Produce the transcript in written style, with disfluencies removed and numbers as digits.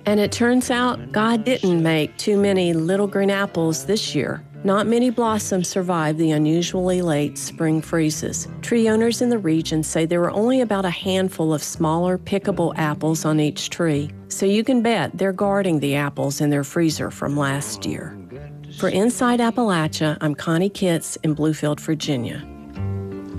And it turns out God didn't make too many little green apples this year. Not many blossoms survived the unusually late spring freezes. Tree owners in the region say there were only about a handful of smaller, pickable apples on each tree. So you can bet they're guarding the apples in their freezer from last year. For Inside Appalachia, I'm Connie Kitts in Bluefield, Virginia.